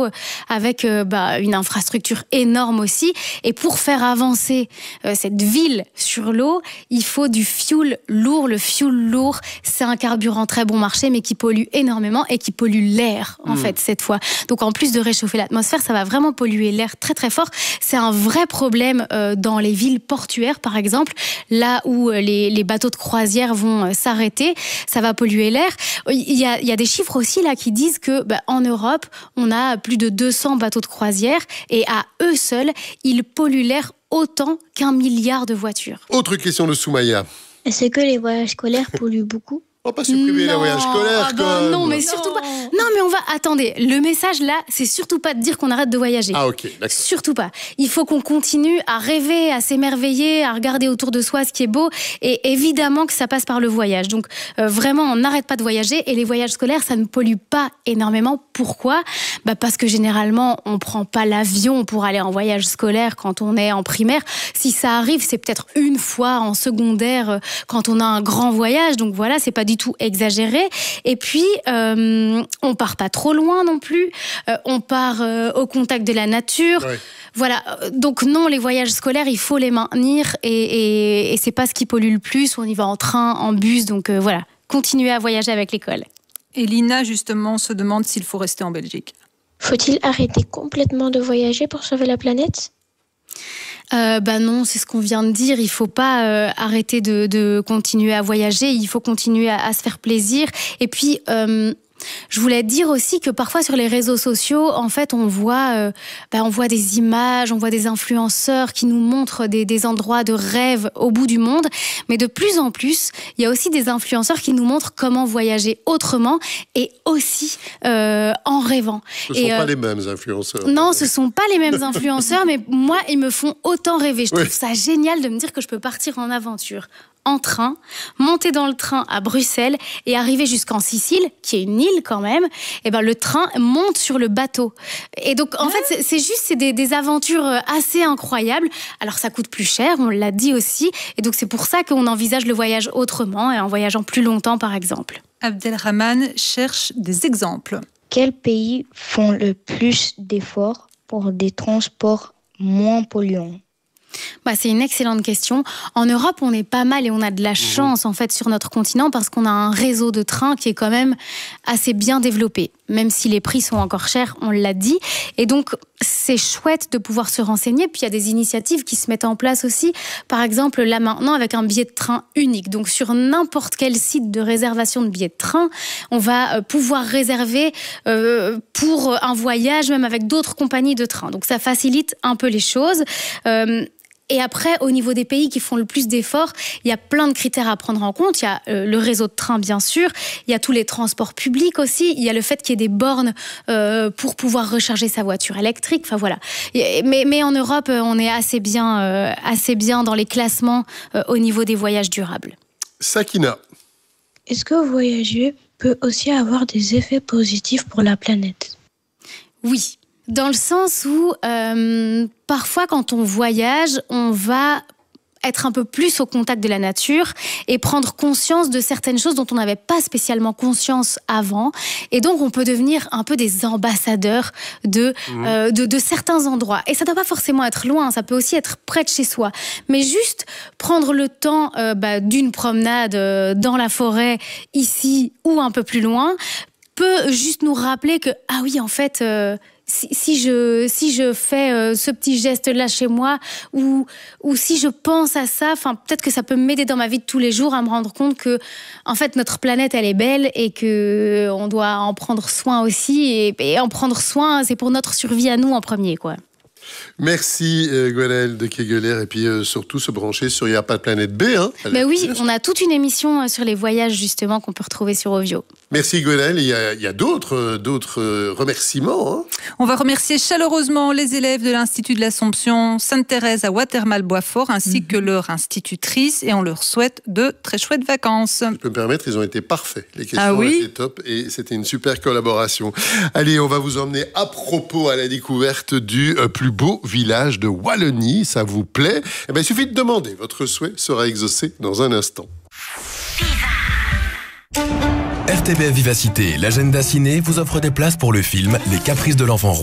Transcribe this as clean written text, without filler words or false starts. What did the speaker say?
l'eau avec une infrastructure énorme aussi. Et pour faire avancer cette ville sur l'eau, il faut du fuel lourd. Le fuel lourd, c'est un carburant très bon marché, mais qui pollue énormément et qui pollue l'air, en fait, cette fois. Donc, en plus de réchauffer l'atmosphère, ça va vraiment polluer l'air très, très fort. C'est un vrai problème dans les villes portuaires, par exemple, là où les bateaux de croisière vont s'arrêter. Ça va polluer l'air. Il y a des chiffres aussi là qui disent que en Europe, on a plus de 200 bateaux de croisière et à eux seuls, ils polluent l'air autant qu'1 milliard de voitures. Autre question de Soumaya. Est-ce que les voyages scolaires polluent beaucoup ? On va pas supprimer les voyages scolaires, non, mais surtout pas. Non, mais attendez, le message là, c'est surtout pas de dire qu'on arrête de voyager. Ah, ok, d'accord. Surtout pas. Il faut qu'on continue à rêver, à s'émerveiller, à regarder autour de soi ce qui est beau. Et évidemment que ça passe par le voyage. Donc, vraiment, on n'arrête pas de voyager. Et les voyages scolaires, ça ne pollue pas énormément. Pourquoi ? Parce que généralement, on prend pas l'avion pour aller en voyage scolaire quand on est en primaire. Si ça arrive, c'est peut-être une fois en secondaire quand on a un grand voyage. Donc voilà, c'est pas du tout exagéré. Et puis, on part pas trop loin non plus. On part au contact de la nature. Ouais. Voilà. Donc non, les voyages scolaires, il faut les maintenir et c'est pas ce qui pollue le plus. On y va en train, en bus. Donc voilà, continuer à voyager avec l'école. Et Lina, justement, se demande s'il faut rester en Belgique. Faut-il arrêter complètement de voyager pour sauver la planète ? Non, c'est ce qu'on vient de dire. Il faut pas arrêter de continuer à voyager. Il faut continuer à se faire plaisir. Et puis, je voulais dire aussi que parfois sur les réseaux sociaux, en fait, on voit des images, on voit des influenceurs qui nous montrent des endroits de rêve au bout du monde. Mais de plus en plus, il y a aussi des influenceurs qui nous montrent comment voyager autrement et aussi en rêvant. Ce ne sont pas les mêmes influenceurs. Non, ce ne sont pas les mêmes influenceurs, mais moi, ils me font autant rêver. Je trouve ça génial de me dire que je peux partir en aventure en train, monter dans le train à Bruxelles et arriver jusqu'en Sicile, qui est une île quand même. Et le train monte sur le bateau. Et donc, en fait, c'est des aventures assez incroyables. Alors, ça coûte plus cher, on l'a dit aussi. Et donc, c'est pour ça qu'on envisage le voyage autrement et en voyageant plus longtemps, par exemple. Abdelrahman cherche des exemples. Quels pays font le plus d'efforts pour des transports moins polluants ? C'est une excellente question. En Europe, on est pas mal et on a de la chance en fait sur notre continent parce qu'on a un réseau de trains qui est quand même assez bien développé, même si les prix sont encore chers, on l'a dit. Et donc, c'est chouette de pouvoir se renseigner. Puis, il y a des initiatives qui se mettent en place aussi. Par exemple, là maintenant, avec un billet de train unique. Donc, sur n'importe quel site de réservation de billets de train, on va pouvoir réserver pour un voyage, même avec d'autres compagnies de train. Donc, ça facilite un peu les choses. Et après, au niveau des pays qui font le plus d'efforts, il y a plein de critères à prendre en compte. Il y a le réseau de train, bien sûr. Il y a tous les transports publics aussi. Il y a le fait qu'il y ait des bornes pour pouvoir recharger sa voiture électrique. Enfin, voilà. Mais en Europe, on est assez bien dans les classements au niveau des voyages durables. Sakina. Est-ce que voyager peut aussi avoir des effets positifs pour la planète ? Oui. Dans le sens où, parfois, quand on voyage, on va être un peu plus au contact de la nature et prendre conscience de certaines choses dont on n'avait pas spécialement conscience avant. Et donc, on peut devenir un peu des ambassadeurs de certains endroits. Et ça ne doit pas forcément être loin, ça peut aussi être près de chez soi. Mais juste prendre le temps d'une promenade dans la forêt, ici ou un peu plus loin, peut juste nous rappeler que, ah oui, en fait... Si je fais ce petit geste-là chez moi ou si je pense à ça, peut-être que ça peut m'aider dans ma vie de tous les jours à me rendre compte que en fait notre planète elle est belle et que on doit en prendre soin aussi et en prendre soin c'est pour notre survie à nous en premier quoi. Merci Gwenaëlle de Kegeler et puis surtout se brancher sur Il n'y a pas de planète B. Oui, on a toute une émission sur les voyages justement qu'on peut retrouver sur Ovio. Merci Gwenaëlle, il y a d'autres remerciements. On va remercier chaleureusement les élèves de l'Institut de l'Assomption Sainte-Thérèse à Watermal-Boisfort ainsi que leur institutrice et on leur souhaite de très chouettes vacances. Je peux me permettre, ils ont été parfaits. Les questions étaient top et c'était une super collaboration. Allez, on va vous emmener à propos à la découverte du plus beau village de Wallonie. Ça vous plaît ? Il suffit de demander. Votre souhait sera exaucé dans un instant. RTBF Vivacité, l'agenda ciné vous offre des places pour le film Les Caprices de l'Enfant Rose.